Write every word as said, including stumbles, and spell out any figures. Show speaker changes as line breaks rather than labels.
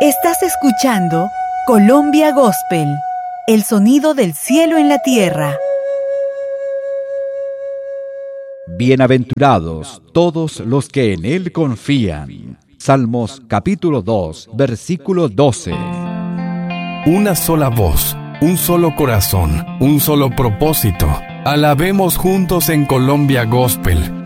Estás escuchando Colombia Gospel, el sonido del cielo en la tierra.
Bienaventurados todos los que en Él confían. Salmos capítulo dos, versículo doce.
Una sola voz, un solo corazón, un solo propósito. Alabemos juntos en Colombia Gospel.